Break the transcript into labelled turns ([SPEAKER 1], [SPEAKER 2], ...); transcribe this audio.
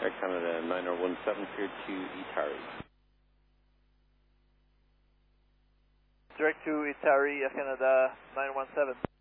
[SPEAKER 1] Air Canada 9017, cleared to Itari.
[SPEAKER 2] Direct to Itari, Air Canada 917.